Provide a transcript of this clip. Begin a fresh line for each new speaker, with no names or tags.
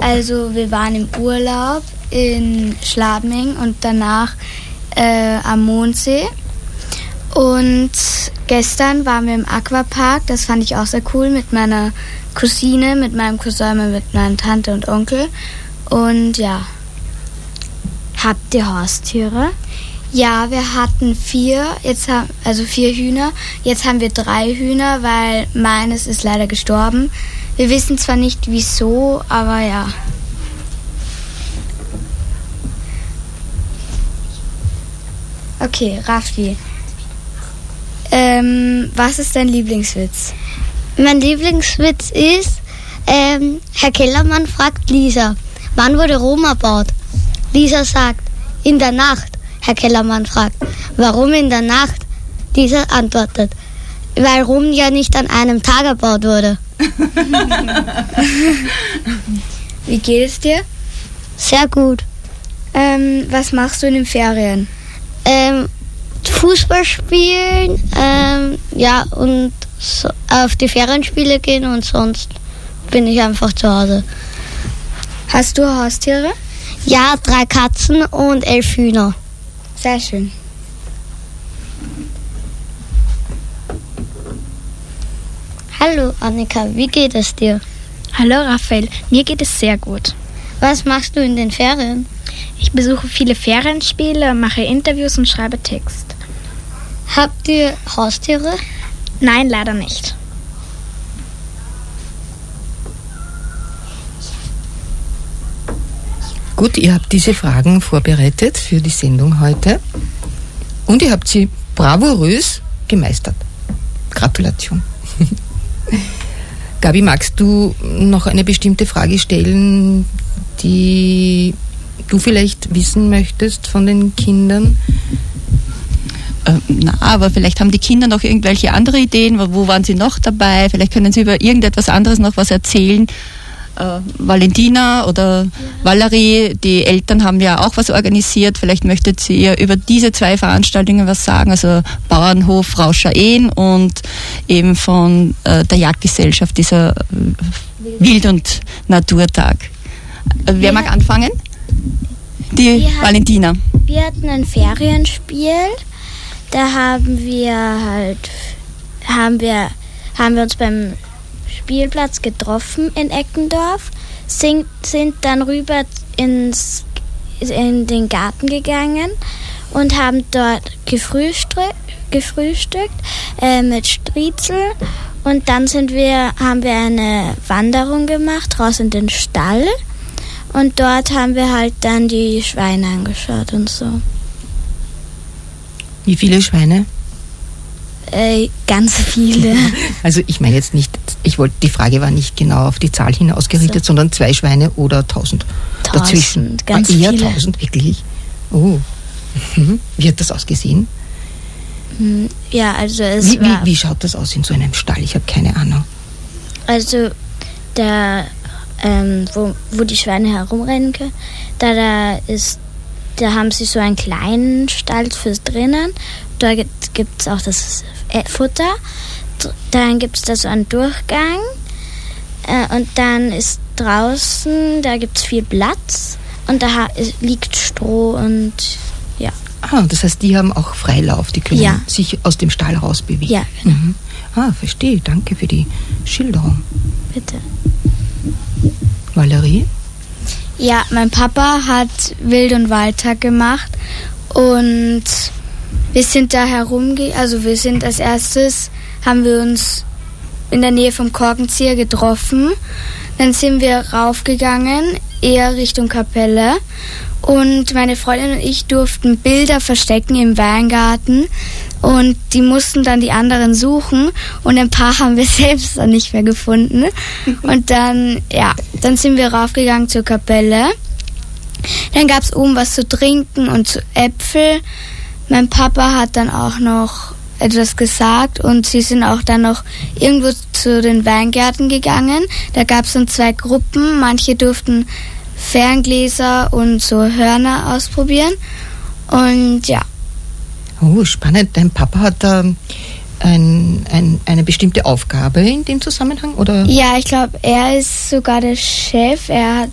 Also wir waren im Urlaub in Schladming und danach am Mondsee. Und gestern waren wir im Aquapark, das fand ich auch sehr cool, mit meiner Cousine, mit meinem Cousin, mit meiner Tante und Onkel. Und ja.
Habt ihr Haustiere?
Ja, wir hatten 4 Hühner. Jetzt haben wir 3 Hühner, weil meines ist leider gestorben. Wir wissen zwar nicht wieso, aber ja. Okay, Raffi. Was ist dein Lieblingswitz?
Mein Lieblingswitz ist, Herr Kellermann fragt Lisa, wann wurde Rom erbaut? Lisa sagt, in der Nacht. Herr Kellermann fragt, warum in der Nacht? Lisa antwortet, weil Rom ja nicht an einem Tag erbaut wurde.
Wie geht es dir?
Sehr gut.
Was machst du in den Ferien?
Fußball spielen, und so auf die Ferienspiele gehen und sonst bin ich einfach zu Hause.
Hast du Haustiere?
Ja, 3 Katzen und 11 Hühner.
Sehr schön.
Hallo Annika, wie geht es dir?
Hallo Raphael, mir geht es sehr gut.
Was machst du in den Ferien?
Ich besuche viele Ferienspiele, mache Interviews und schreibe Text.
Habt ihr Haustiere?
Nein, leider nicht.
Gut, ihr habt diese Fragen vorbereitet für die Sendung heute und ihr habt sie bravourös gemeistert. Gratulation. Gabi, magst du noch eine bestimmte Frage stellen, die du vielleicht wissen möchtest von den Kindern?
Aber vielleicht haben die Kinder noch irgendwelche andere Ideen. Wo waren sie noch dabei? Vielleicht können sie über irgendetwas anderes noch was erzählen. Valentina oder Valerie, die Eltern haben ja auch was organisiert. Vielleicht möchtet ihr über diese 2 Veranstaltungen was sagen. Also Bauernhof Rauscher Ehen und eben von der Jagdgesellschaft, dieser Wild- und Naturtag. Wer mag anfangen? Die Valentina.
Wir hatten ein Ferienspiel. Da haben wir uns beim Spielplatz getroffen in Eckendorf, sind dann rüber in den Garten gegangen und haben dort gefrühstückt mit Striezel und dann haben wir eine Wanderung gemacht raus in den Stall und dort haben wir halt dann die Schweine angeschaut und so.
Wie viele Schweine?
Ganz viele.
Also ich meine jetzt nicht, die Frage war nicht genau auf die Zahl hin ausgerichtet, sondern 2 Schweine oder 1000 dazwischen.
Ganz
eher
viele.
1000, wirklich? Oh. Wie hat das ausgesehen?
Ja, also
Wie schaut das aus in so einem Stall? Ich habe keine Ahnung.
Also wo die Schweine herumrennen können, da haben sie so einen kleinen Stall fürs drinnen. Da gibt es auch das Futter. Dann gibt es da so einen Durchgang. Und dann ist draußen, da gibt es viel Platz. Und da liegt Stroh und ja.
Das heißt, die haben auch Freilauf. Die können sich aus dem Stall rausbewegen.
Ja, genau.
Verstehe. Danke für die Schilderung.
Bitte.
Valerie?
Ja, mein Papa hat Wild- und Waldtag gemacht und wir sind da als erstes haben wir uns in der Nähe vom Korkenzieher getroffen. Dann sind wir raufgegangen, eher Richtung Kapelle. Und meine Freundin und ich durften Bilder verstecken im Weingarten. Und die mussten dann die anderen suchen. Und ein paar haben wir selbst dann nicht mehr gefunden. Und dann sind wir raufgegangen zur Kapelle. Dann gab es oben was zu trinken und zu Äpfel. Mein Papa hat dann auch noch etwas gesagt und sie sind auch dann noch irgendwo zu den Weingärten gegangen. Da gab es dann 2 Gruppen. Manche durften Ferngläser und so Hörner ausprobieren. Und ja.
Oh, spannend. Dein Papa hat da eine bestimmte Aufgabe in dem Zusammenhang, oder?
Ja, ich glaube, er ist sogar der Chef. Er hat